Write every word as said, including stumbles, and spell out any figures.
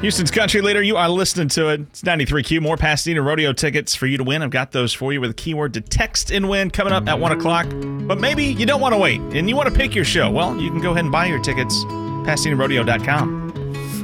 Houston's country leader, you are listening to it. It's ninety-three Q. More Pasadena Rodeo tickets for you to win. I've got those for you with a keyword to text and win coming up at one o'clock. But maybe you don't want to wait and you want to pick your show. Well, you can go ahead and buy your tickets, Pasadena Rodeo dot com.